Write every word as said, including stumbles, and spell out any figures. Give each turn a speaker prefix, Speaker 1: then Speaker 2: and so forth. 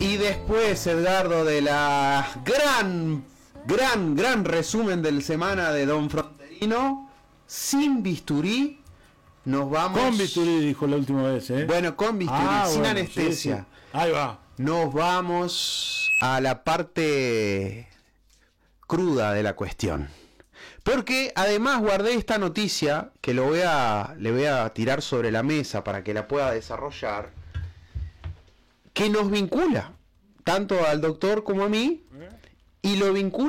Speaker 1: Y después, Edgardo, de la gran, gran, gran resumen del semana de Don Fronterino, sin bisturí, nos vamos...
Speaker 2: Con bisturí, dijo la última vez, ¿eh?
Speaker 1: Bueno, con bisturí,
Speaker 2: ah,
Speaker 1: sin
Speaker 2: bueno,
Speaker 1: anestesia.
Speaker 2: Sí, sí. Ahí va.
Speaker 1: Nos vamos a la parte cruda de la cuestión. Porque además guardé esta noticia, que lo voy a, le voy a tirar sobre la mesa para que la pueda desarrollar, que nos vincula tanto al doctor como a mí, y lo vincula